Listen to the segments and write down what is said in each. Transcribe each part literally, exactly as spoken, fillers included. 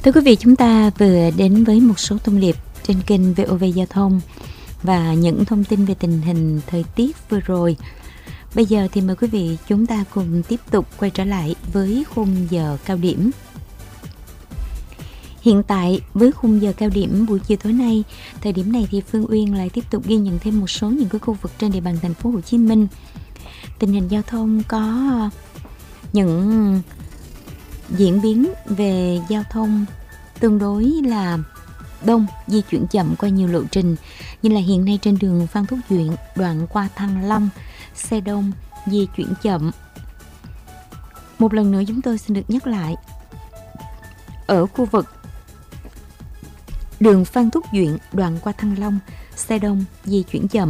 Thưa quý vị, chúng ta vừa đến với một số thông điệp trên kênh vê o vê Giao thông và những thông tin về tình hình thời tiết vừa rồi. Bây giờ thì mời quý vị chúng ta cùng tiếp tục quay trở lại với khung giờ cao điểm. Hiện tại với khung giờ cao điểm buổi chiều tối nay, thời điểm này thì Phương Uyên lại tiếp tục ghi nhận thêm một số những cái khu vực trên địa bàn thành phố Hồ Chí Minh. Tình hình giao thông có những diễn biến về giao thông tương đối là đông, di chuyển chậm qua nhiều lộ trình, như là hiện nay trên đường Phan Thúc Duyện đoạn qua Thăng Long, xe đông, di chuyển chậm. Một lần nữa chúng tôi xin được nhắc lại, ở khu vực đường Phan Thúc Duyện đoạn qua Thăng Long, xe đông, di chuyển chậm.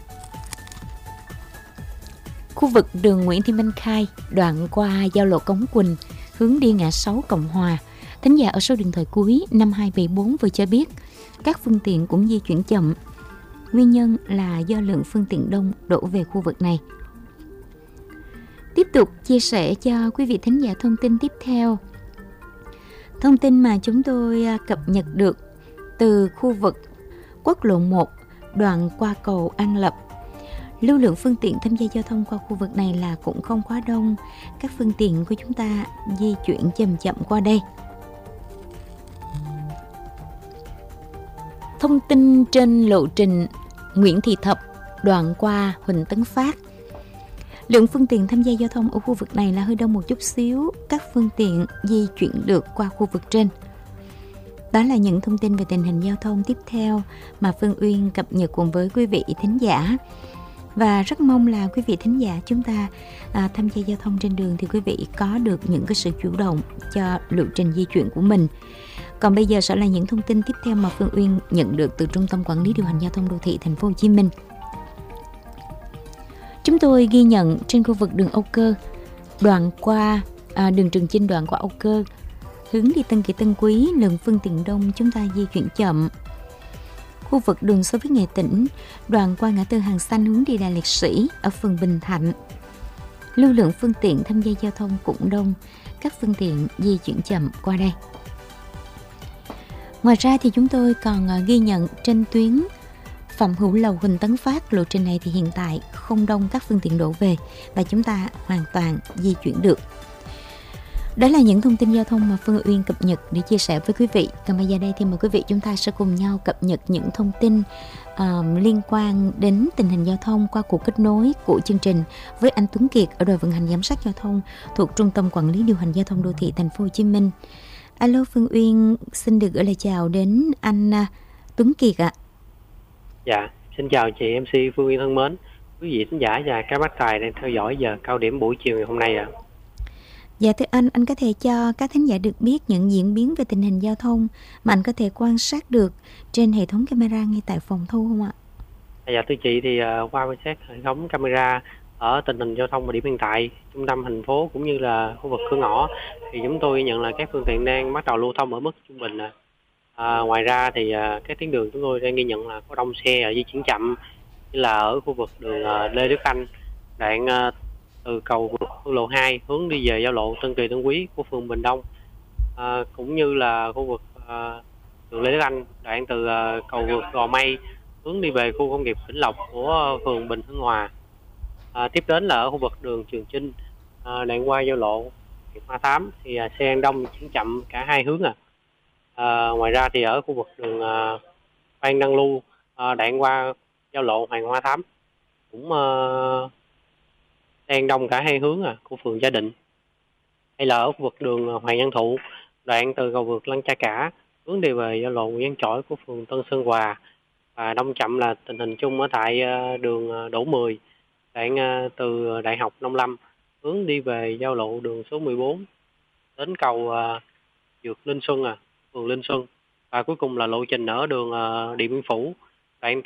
Khu vực đường Nguyễn Thị Minh Khai đoạn qua giao lộ Cống Quỳnh hướng đi ngã sáu Cộng Hòa, thính giả ở số điện thoại cuối năm hai bảy bốn vừa cho biết các phương tiện cũng di chuyển chậm. Nguyên nhân là do lượng phương tiện đông đổ về khu vực này. Tiếp tục chia sẻ cho quý vị thính giả thông tin tiếp theo. Thông tin mà chúng tôi cập nhật được từ khu vực quốc lộ một đoạn qua cầu An Lập. Lưu lượng phương tiện tham gia giao thông qua khu vực này là cũng không quá đông. Các phương tiện của chúng ta di chuyển chậm chậm qua đây. Thông tin trên lộ trình Nguyễn Thị Thập đoạn qua Huỳnh Tấn Phát. Lượng phương tiện tham gia giao thông ở khu vực này là hơi đông một chút xíu. Các phương tiện di chuyển được qua khu vực trên. Đó là những thông tin về tình hình giao thông tiếp theo mà Phương Uyên cập nhật cùng với quý vị thính giả. Và rất mong là quý vị thính giả chúng ta à, tham gia giao thông trên đường thì quý vị có được những cái sự chủ động cho lộ trình di chuyển của mình. Còn bây giờ sẽ là những thông tin tiếp theo mà Phương Uyên nhận được từ Trung tâm Quản lý điều hành giao thông đô thị thành phố Hồ Chí Minh. Chúng tôi ghi nhận trên khu vực đường Âu Cơ, đoạn qua à, đường Trường Chinh đoạn qua Âu Cơ, hướng đi Tân Kỳ Tân Quý, lượng phương tiện đông, chúng ta di chuyển chậm. Khu vực đường Xô Viết Nghệ Tỉnh, đoạn qua ngã tư Hàng Xanh hướng đi Đài Liệt Sĩ ở phường Bình Thạnh. Lưu lượng phương tiện tham gia giao thông cũng đông, các phương tiện di chuyển chậm qua đây. Ngoài ra thì chúng tôi còn ghi nhận trên tuyến Phạm Hữu Lầu Huỳnh Tấn Phát, lộ trình này thì hiện tại không đông các phương tiện đổ về và chúng ta hoàn toàn di chuyển được. Đó là những thông tin giao thông mà Phương Uyên cập nhật để chia sẻ với quý vị. Còn bây giờ đây thì mời quý vị chúng ta sẽ cùng nhau cập nhật những thông tin uh, liên quan đến tình hình giao thông qua cuộc kết nối của chương trình với anh Tuấn Kiệt ở đội vận hành giám sát giao thông thuộc Trung tâm Quản lý điều hành giao thông đô thị thành phố Hồ Chí Minh. Alo, Phương Uyên xin được gửi lời chào đến anh uh, Tuấn Kiệt ạ. Dạ, xin chào chị em xê Phương Uyên thân mến, quý vị khán giả và các bác tài đang theo dõi giờ cao điểm buổi chiều ngày hôm nay ạ. Dạ thưa anh, anh có thể cho các thính giả được biết những diễn biến về tình hình giao thông mà anh có thể quan sát được trên hệ thống camera ngay tại phòng thu không ạ? Dạ thưa chị, thì uh, qua quan sát hệ thống camera ở tình hình giao thông và điểm hiện tại trung tâm thành phố cũng như là khu vực cửa ngõ thì chúng tôi nhận là các phương tiện đang bắt đầu lưu thông ở mức trung bình. À, ngoài ra thì uh, các tuyến đường chúng tôi đang ghi nhận là có đông xe di chuyển chậm, như là ở khu vực đường uh, Lê Đức Anh đoạn uh, từ cầu vượt quốc lộ hai hướng đi về giao lộ Tân Kỳ Tân Quý của phường Bình Đông, à, cũng như là khu vực à, đường Lê Đức Anh đoạn từ à, cầu vượt Gò Mây hướng đi về khu công nghiệp Vĩnh Lộc của phường Bình Hưng Hòa. À, tiếp đến là ở khu vực đường Trường Chinh à, đoạn qua giao lộ Hoa Thám thì à, xe đông chuyển chậm cả hai hướng. À. À, ngoài ra thì ở khu vực đường à, Phan Đăng Lưu à, đoạn qua giao lộ Hoàng Hoa Thám cũng à, đang đông cả hai hướng à, của phường Gia Định. Hay là ở khu vực đường Hoàng Văn Thụ đoạn từ cầu vượt Lăng Cha Cả hướng đi về giao lộ Nguyễn Văn Chỗi của phường Tân Sơn Hòa. Và đông chậm là tình hình chung ở tại đường Đỗ Mười đoạn từ Đại học Nông Lâm hướng đi về giao lộ đường số mười bốn đến cầu vượt Linh Xuân, à, phường Linh Xuân. Và cuối cùng là lộ trình ở đường Điện Biên Phủ đoạn